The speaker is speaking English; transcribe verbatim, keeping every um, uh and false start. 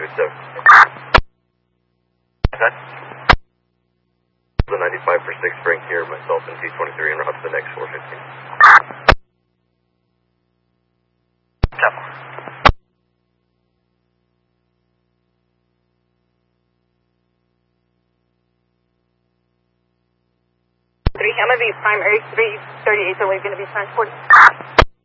two seven. That? The ninety-five for six, Frank here, myself and T twenty-three, and route to the next four fifteen. Temple. Three, I'm going to be primary, three thirty-eight, so we're going to be transported.